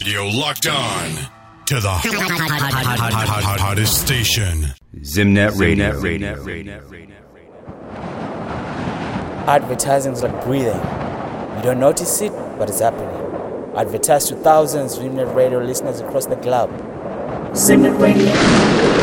Radio locked on to the hottest station. Zimnet Radio. Advertising is like breathing. You don't notice it, but it's happening. Advertise to thousands of Zimnet Radio listeners across the globe. Zimnet Radio.